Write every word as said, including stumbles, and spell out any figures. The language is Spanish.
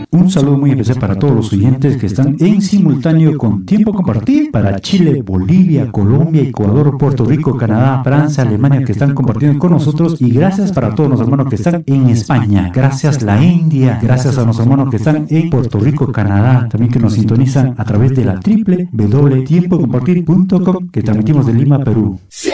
Un saludo muy especial para todos los oyentes que están en simultáneo con Tiempo Compartir para Chile, Bolivia, Colombia, Ecuador, Puerto Rico, Canadá, Francia, Alemania, que están compartiendo con nosotros, y gracias para todos los hermanos que están en España, gracias la India, gracias a los hermanos que están en Puerto Rico, Canadá, también que nos sintonizan a través de la doble u doble u doble u punto tiempo compartir punto com, que transmitimos de Lima, Perú.